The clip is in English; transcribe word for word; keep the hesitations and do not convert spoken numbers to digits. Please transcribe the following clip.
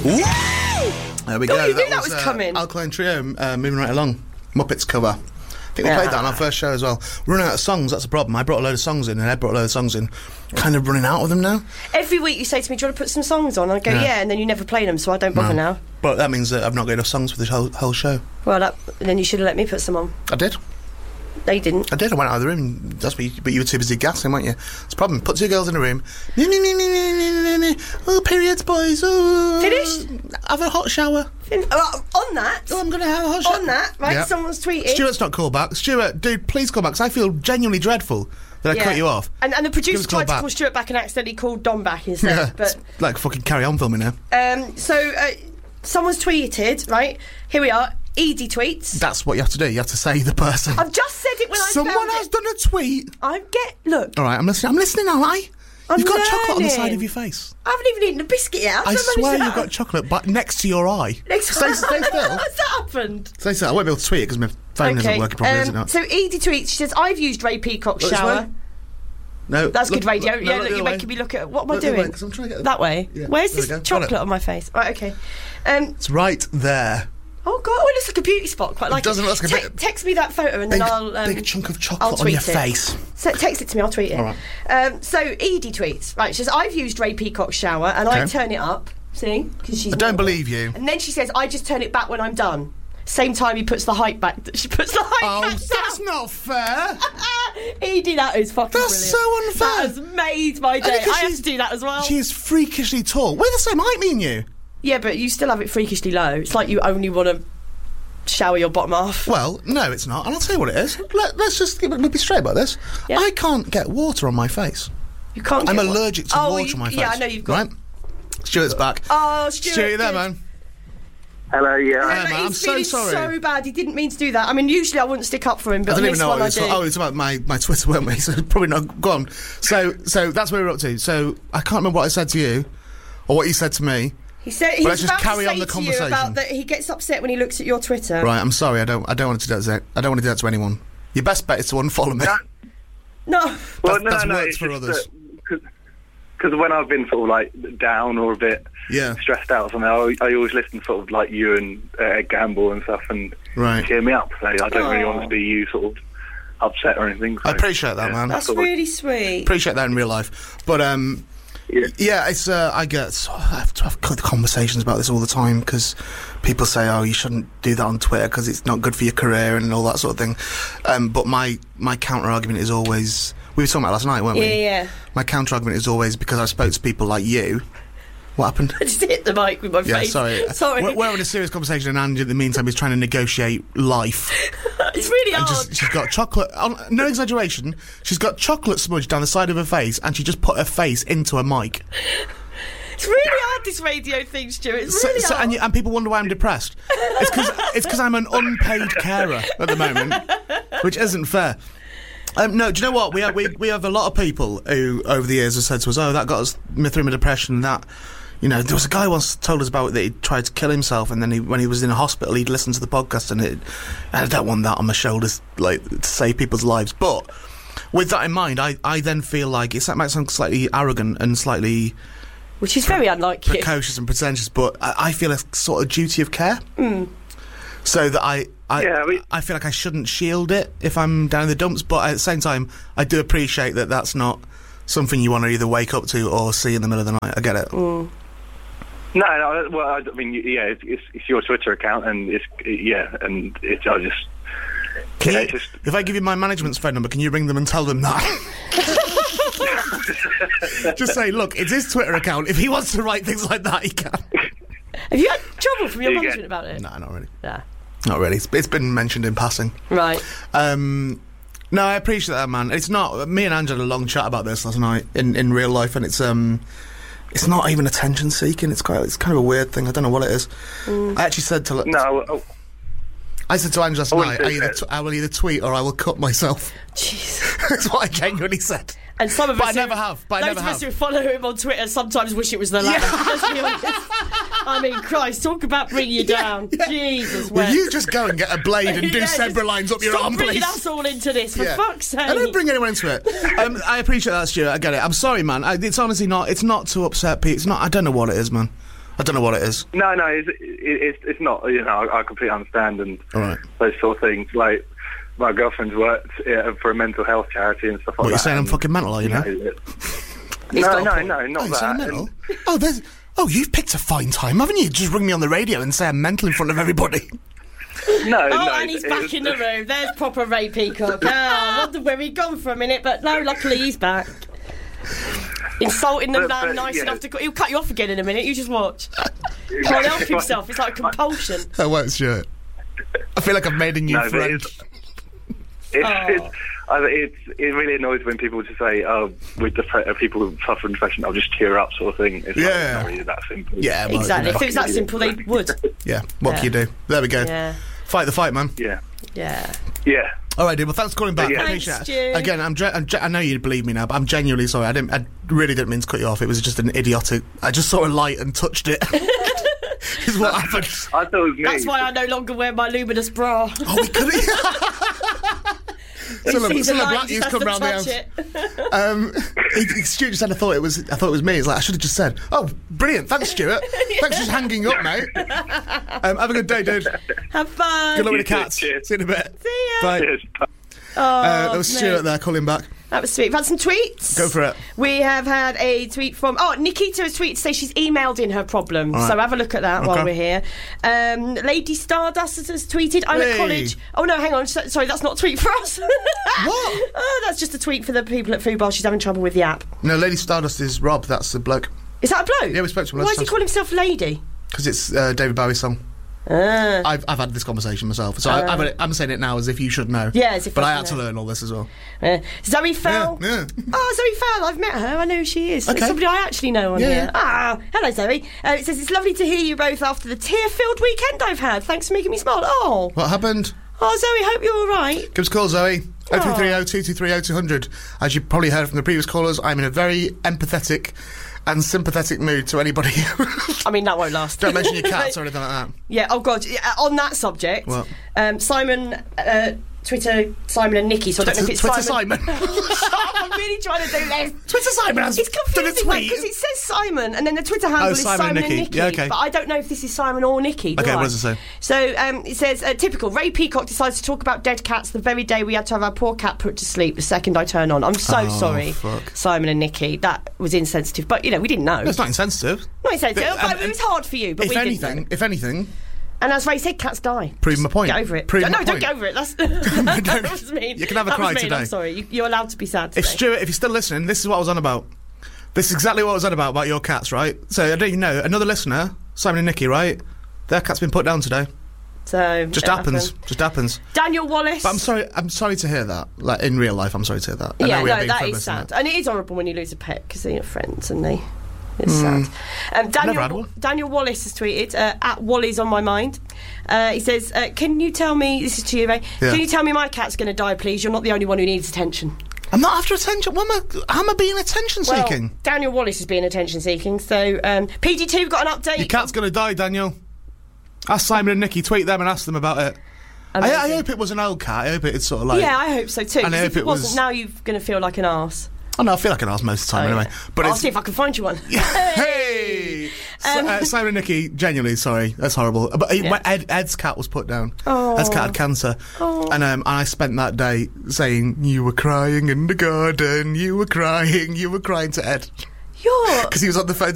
Woo! There we God, go. you knew that was uh, coming. Alkaline Trio, uh, moving right along. Muppets cover. I think we Yeah. played that on our first show as well. We're running out of songs, that's the problem. I brought a load of songs in, and Ed brought a load of songs in. Kind of running out of them now. Every week you say to me, do you want to put some songs on? And I go, Yeah. yeah, and then you never play them, so I don't bother No. now. But that means that I've not got enough songs for this whole, whole show. Well, that, then you should have let me put some on. I did. No, you didn't. I did. I went out of the room. That's what you, but you were too busy gassing, weren't you? It's a problem. Put two girls in a room. Oh, periods, boys. Oh. Finished? Have a hot shower. Fin- uh, on that, Oh, I'm going to have a hot shower. on that, right, Yeah. someone's tweeted. Stuart's not called back. Stuart, dude, please call back, because I feel genuinely dreadful that I Yeah. cut you off. And, and the Give producer us a call tried to back. call Stuart back and accidentally called Dom back instead. Yeah, But it's like fucking Carry On filming now. um, so uh, someone's tweeted, right? Here we are. Edie tweets. That's what you have to do. You have to say the person. I've just said it when I Someone found has it. done a tweet. I get look. All right, I'm listening. I'm listening, all right? I'm You've got chocolate on the side learning. of your face. I haven't even eaten a biscuit yet. How I did manage swear that? you've got chocolate but next to your eye. Next Stay, stay still. What's that happened? Stay still. I won't be able to tweet it because my phone isn't working properly, is it um, not? so Edie tweets. She says, "I've used Ray Peacock's Look this shower." way. No. That's look- good radio. look- no, yeah, look look, the you're other making way. me look at what am I Look the other way, doing? 'cause I'm trying to get That way. Yeah, Where's there this we go. Got chocolate it. on my face? Right, okay. Um, It's right there. oh god, oh, it looks like a beauty spot. Quite like doesn't it. look like a Te- bit- Text me that photo and Big, then I'll um, big chunk of I'll chocolate on tweet your it. face. So text it to me. I'll tweet it. All right. Um, so Edie tweets. Right, she says, "I've used Ray Peacock's shower and I Okay. turn it up. See, because she's. I don't normal. believe you. And then she says, "I just turn it back when I'm done." Same time he puts the height back. She puts the height Oh, back that's down. not fair. Edie, that is fucking That's brilliant. so unfair. That has made my day. because I have she's- to do that as well. She is freakishly tall. We're the same height, me and you. Yeah, but you still have it freakishly low. It's like you only want to shower your bottom half. Well, no, it's not. And I'll tell you what it is. Let, let's just let's be straight about this. Yeah. I can't get water on my face. You can't. I'm get one. allergic to oh, water you, on my face. Yeah, I know you've got. Right? Stuart's back. Oh, Stuart. Stuart, you there, good. man? Hello, yeah. Yeah, But man, I'm he's so feeling sorry. so bad. He didn't mean to do that. I mean, usually I wouldn't stick up for him, but I on don't even this know one what I it's do. Oh, it's about my, my Twitter, weren't we? So probably not gone. So so that's where we're up to. So I can't remember what I said to you or what you said to me. He said he But was let's just about carry to on say the to you conversation. about that he gets upset when he looks at your Twitter. Right, I'm sorry. I don't I don't want to do that. To, I don't want to do that to anyone. Your best bet is to unfollow me. No, No. well, That's- no, that's no, worked it's for just others. Because when I've been sort of like down or a bit Yeah. stressed out or something, I, I always listen to sort of like you and uh, Ed Gamble and stuff and Right. cheer me up. So I don't really Aw. want to see you sort of upset or anything. So, I appreciate that, yeah, man. That's sort of- really sweet. Appreciate that in real life. But um Yeah. yeah, it's uh, I get so I have to have conversations about this all the time because people say, "Oh, you shouldn't do that on Twitter because it's not good for your career and all that sort of thing." Um, but my my counter argument is always we were talking about last night, weren't Yeah, we? yeah. My counter argument is always because I spoke to people like you. What happened? I just hit the mic with my Yeah, face. sorry. Sorry. We're, we're having a serious conversation, and Andy, in the meantime, is trying to negotiate life. It's really And hard. just, she's got chocolate. On, no exaggeration. She's got chocolate smudge down the side of her face, and she just put her face into a mic. It's really hard, this radio thing, Stuart. It's So, really so, hard. and, you, and people wonder why I'm depressed. It's because it's because I'm an unpaid carer at the moment, which isn't fair. Um, no, do you know what? We have we, we have a lot of people who over the years have said to us, "Oh, that got us me through my depression." And that, you know, there was a guy once told us about that he tried to kill himself, and then he, when he was in a hospital, he'd listen to the podcast, and it, I don't want that on my shoulders, like to save people's lives. But with that in mind, I, I then feel like it's that might sound slightly arrogant and slightly Which is very unlike you. precocious and pretentious, but I, I feel a sort of duty of care. Mm. So that I, I, Yeah, we- I feel like I shouldn't shield it if I'm down in the dumps, but at the same time, I do appreciate that that's not something you want to either wake up to or see in the middle of the night. I get it. Mm. No, no. Well, I mean, yeah, it's, it's, it's your Twitter account, and it's yeah, and it's I just. Can yeah, you, it's just if I give you my management's phone number, can you ring them and tell them that? Just say, look, it's his Twitter account. If he wants to write things like that, he can. Have you had trouble from your There you management go. about it? No, not really. Nah. Not really. It's, it's been mentioned in passing. Right. Um, no, I appreciate that, man. It's not. Me and Angela had a long chat about this last night in, in real life, and it's um, it's not even attention seeking. It's quite. It's kind of a weird thing. I don't know what it is. Mm. I actually said to. no. Oh, I said to Angela last I night, wouldn't I, say either that. t- I will either tweet or I will cut myself. Jeez. That's what I genuinely said. And some of But us I never who, have, but I those never of us have. who follow him on Twitter sometimes wish it was the latter. Let's be honest. I mean, Christ, talk about bringing you down. yeah. Jesus, Will Wes. you just go and get a blade and do Yeah, several just lines up your stop arm, bringing please? us all into this, for Yeah. fuck's sake. I don't bring anyone into it. Um, I appreciate that, Stuart. I get it. I'm sorry, man. I, it's honestly not. It's not to upset people. It's not. I don't know what it is, man. I don't know what it is. No, no, it's, it, it's it's not. You know, I, I completely understand and All right. those sort of things. Like my girlfriend's worked uh, for a mental health charity and stuff like What, that. you're saying I'm and, fucking mental, are you now? know, it- He's no, got a no, point. no, Oh, not you're saying that. I'm mental? Oh, there's... Oh, you've picked a fine time, haven't you? Just ring me on the radio and say I'm mental in front of everybody. No, Oh, no, and he's it- back it's- in the room. There's proper Ray Peacock. Oh, I wonder where he'd gone for a minute, but no, luckily he's back. Insulting the But- man but, nice yeah. enough to... He'll cut you off again in a minute, you just watch. Can't help himself, it's like a compulsion. I won't sure. I feel like I've made a new No, but friend. it's, it's, Oh. it's, I- it's, it really annoys when people just say, oh, with depre- people who suffer from depression, I'll just cheer up sort of thing. It's Yeah. not, it's not really that simple. Yeah, well, Exactly. you know. If it was that simple, they would. Yeah, what Yeah. can you do? There we go. Yeah. Fight the fight, man. Yeah. Yeah. Yeah. All right, dude. Well, thanks for calling back. Yeah. I Thanks, appreciate it. Stu. Again, I'm, ge- I'm ge- I know you believe me now, but I'm genuinely sorry. I didn't. I really didn't mean to cut you off. It was just an idiotic. I just saw a light and touched it. Is what happened. I thought it was me. That's why I no longer wear my luminous bra. Oh, we could. Some of Sees a some of light, Black he News just come has round to the touch house. it. Um, he, he- Stuart just said I thought it was. I thought it was me. It's like I should have just said, "Oh, brilliant! Thanks, Stuart. Thanks for just hanging up, mate. Um, have a good day, dude. Have fun. Good luck with the You too. cats. Cheers. See you in a bit. See ya. Bye. Cheers. Oh, Uh, there was mate. Stuart there calling back. That was sweet. We've had some tweets. Go for it. We have had a tweet from... Oh, Nikita has tweeted to say she's emailed in her problem. All right. So have a look at that while Okay. we're here. Um, Lady Stardust has, has tweeted, I'm Hey. at college... Oh, no, hang on. So, sorry, that's not a tweet for us. What? Oh, that's just a tweet for the people at Food She's having trouble with the app. No, Lady Stardust is Rob. That's the bloke. Is that a bloke? Yeah, we spoke to him Why last does he time. call himself Lady? Because it's uh, David Bowie's song. Ah. I've I've had this conversation myself, so I, I've, I'm saying it now as if you should know. Yeah, as if but I I had should to know. learn all this as well. Uh, Zoe Fell. Yeah, yeah. Oh, Zoe Fell. I've met her. I know who she is. Okay. It's somebody I actually know on Yeah, here. yeah. Ah, hello, Zoe. Uh, it says, it's lovely to hear you both after the tear-filled weekend I've had. Thanks for making me smile. Oh, What happened? oh, Zoe, hope you're all right. Give us a call, Zoe. oh three three oh, two two three oh, two hundred. As you probably heard from the previous callers, I'm in a very empathetic and sympathetic mood to anybody. I mean, that won't last. Don't mention your cats or anything like that. Yeah, oh, God. Yeah, on that subject, What? um, Simon... Uh, Twitter Simon and Nikki, so I don't know if Twitter, it's Twitter Simon. I'm really trying to do this. Twitter Simon has It's done a confusing tweet. because it says Simon and then the Twitter handle Oh, is Simon Simon, and and Nikki. Nikki. Yeah, okay. But I don't know if this is Simon or Nikki. do Okay, I? what does it say? So um, it says, uh, typical, Ray Peacock decides to talk about dead cats the very day we had to have our poor cat put to sleep the second I turn on. I'm so Oh, sorry, fuck. Simon and Nikki. That was insensitive. But, you know, we didn't know. It's not insensitive. Not insensitive, But, but um, it was hard for you. But If we anything, didn't know. if anything, And as Ray said, cats die. Prove my point. Get over it. Prove no, my don't point. get over it. That's, that was mean. You can have a that cry was mean. today. I'm sorry. You, you're allowed to be sad if today. Stuart, if you're still listening, this is what I was on about. This is exactly what I was on about, about your cats, right? So, I don't even know, another listener, Simon and Nikki, right? Their cat's been put down today. So Just it happens. happened. Just happens. Daniel Wallace. But I'm sorry, I'm sorry to hear that. Like, in real life, I'm sorry to hear that. I Yeah, know we are no, being that frivolous is in sad, that. and it is horrible when you lose a pet because they're your friends and they. It's sad. Um, Daniel, Never had one. Daniel Wallace has tweeted uh, at Wally's on my mind. Uh, he says, uh, "Can you tell me? This is to you, Ray. Yeah. Can you tell me my cat's going to die, please? You're not the only one who needs attention." I'm not after attention. What am I, how am I being attention Well, seeking? Daniel Wallace is being attention seeking. So um, P G two got an update. Your cat's going to die, Daniel. Ask Simon and Nikki, tweet them and ask them about it. I, I Amazing. hope it was an old cat. I hope it's sort of like. Yeah, I hope so too. And I 'cause hope if it it was- wasn't, now you're going to feel like an arse. Oh no, I feel like an ass most of the time Oh, anyway. yeah. But I'll it's, see if I can find you one. hey, S- Um, uh, Simon and Nikki, genuinely sorry, that's horrible. But he- Yeah. when Ed, Ed's cat was put down. Oh. Ed's cat had cancer, Oh. and um, I spent that day saying, "You were crying in the garden. You were crying. You were crying to Ed You're because he was on the phone